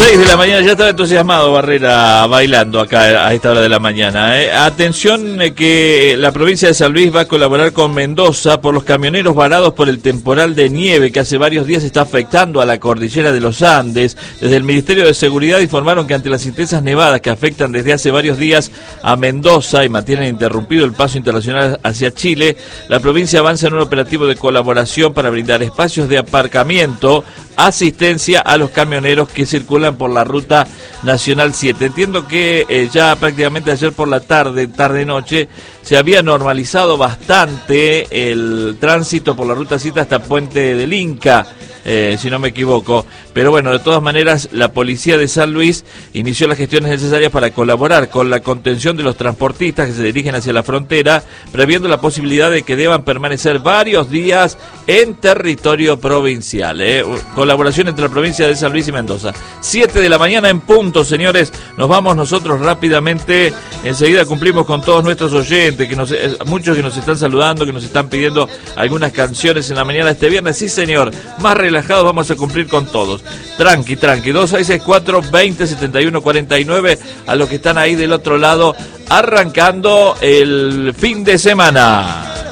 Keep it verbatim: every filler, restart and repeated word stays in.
seis de la mañana, ya estaba entusiasmado Barrera bailando acá a esta hora de la mañana. ¿eh? Atención eh, que la provincia de San Luis va a colaborar con Mendoza por los camioneros varados por el temporal de nieve que hace varios días está afectando a la cordillera de los Andes. Desde el Ministerio de Seguridad informaron que ante las intensas nevadas que afectan desde hace varios días a Mendoza y mantienen interrumpido el paso internacional hacia Chile, la provincia avanza en un operativo de colaboración para brindar espacios de aparcamiento, asistencia a los camioneros que circulan por la ruta nacional siete. Entiendo que eh, ya prácticamente ayer por la tarde, tarde-noche, se había normalizado bastante el tránsito por la ruta siete hasta Puente del Inca, eh, si no me equivoco. Pero bueno, de todas maneras, la policía de San Luis inició las gestiones necesarias para colaborar con la contención de los transportistas que se dirigen hacia la frontera, previendo la posibilidad de que deban permanecer varios días en territorio provincial. ¿eh? Colaboración entre la provincia de San Luis y Mendoza. siete de la mañana en punto, señores. Nos vamos nosotros rápidamente. Enseguida cumplimos con todos nuestros oyentes, que nos, muchos que nos están saludando, que nos están pidiendo algunas canciones en la mañana de este viernes. Sí, señor. Más relajados vamos a cumplir con todos. Tranqui, tranqui. dos seis seis cuatro, veinte, setenta y uno, cuarenta y nueve. A los que están ahí del otro lado, arrancando el fin de semana.